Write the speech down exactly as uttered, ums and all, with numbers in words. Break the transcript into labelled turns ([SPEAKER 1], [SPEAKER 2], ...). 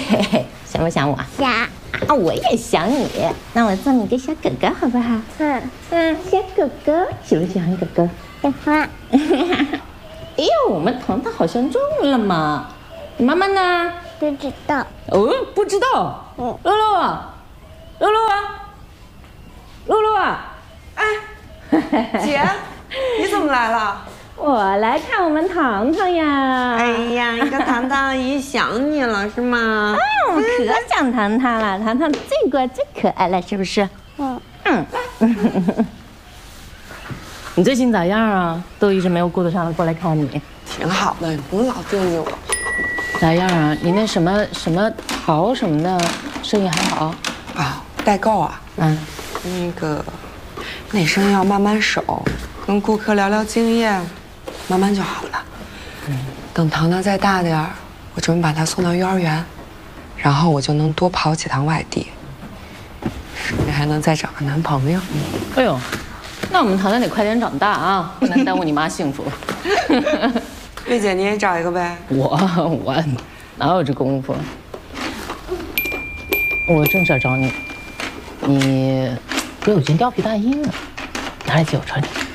[SPEAKER 1] 嘿嘿，想不想我？
[SPEAKER 2] 想。
[SPEAKER 1] 啊，我也想你。那我做你个小狗狗好不好？
[SPEAKER 2] 嗯
[SPEAKER 1] 嗯，小狗狗，喜不喜欢狗狗？
[SPEAKER 2] 喜欢。
[SPEAKER 1] 哎呦，我们糖糖好像中了嘛。你妈妈呢？
[SPEAKER 2] 不知道。
[SPEAKER 1] 哦，不知道。
[SPEAKER 2] 嗯。
[SPEAKER 1] 露露啊，露露啊，露露啊，
[SPEAKER 3] 哎，姐，你怎么来了？
[SPEAKER 1] 我来看我们糖糖呀。
[SPEAKER 3] 哎呀，你个糖糖姨想你了是吗？
[SPEAKER 1] 哎呦，可想糖糖了，糖糖最乖最可爱了，是不是？
[SPEAKER 2] 嗯
[SPEAKER 1] 嗯。你最近咋样啊？都一直没有顾得上过来看你。
[SPEAKER 3] 挺好的，你不用老惦记我。
[SPEAKER 1] 咋样啊？你那什么什么淘什么的，生意还好？
[SPEAKER 3] 啊，代购啊。
[SPEAKER 1] 嗯。
[SPEAKER 3] 那个，那生意要慢慢守，跟顾客聊聊经验，慢慢就好了。嗯。等糖糖再大点儿，我准备把她送到幼儿园，然后我就能多跑几趟外地，顺便还能再找个男朋友。
[SPEAKER 1] 哎呦，那我们糖糖得快点长大啊，不能耽误你妈幸福。
[SPEAKER 3] 月姐，你也找一个呗。
[SPEAKER 1] 我我哪有这功夫？我正事找你，你给我件貂皮大衣呢，拿来借我穿穿。